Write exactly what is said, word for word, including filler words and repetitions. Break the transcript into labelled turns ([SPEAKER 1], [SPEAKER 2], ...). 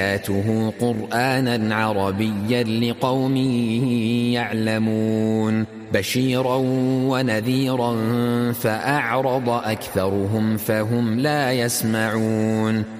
[SPEAKER 1] آياته قرآنا عربيا لقوم يعلمون بشيرا ونذيرا فأعرض أكثرهم فهم لا يسمعون